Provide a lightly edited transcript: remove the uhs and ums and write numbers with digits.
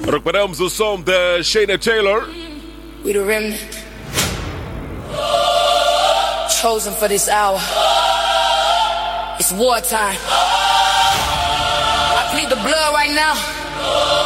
Recuperamos o som da Shayna Taylor. We the remnant, chosen for this hour. It's wartime. I plead the blood right now